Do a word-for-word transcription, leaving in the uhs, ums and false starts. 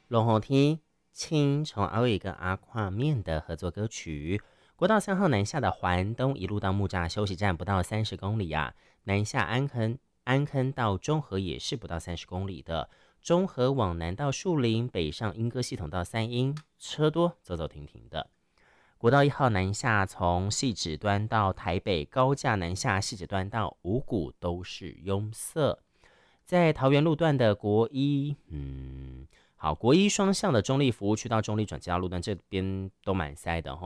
龙后天青从阿伟跟阿跨面的合作歌曲。国道三号南下的环东一路到木栅休息站不到三十公里啊，南下安坑安坑到中和也是不到三十公里的。中和往南到树林，北上莺歌系统到三莺，车多走走停停的。国道一号南下从汐止端到台北，高架南下汐止端到五股都是拥塞。在桃园路段的国一，嗯，好，国一双向的中立服务区到中立转接道路段这边都蛮塞的，